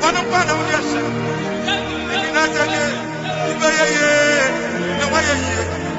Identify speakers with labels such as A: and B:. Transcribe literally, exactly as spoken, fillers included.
A: One of one of yes. If you not say, you may, no way.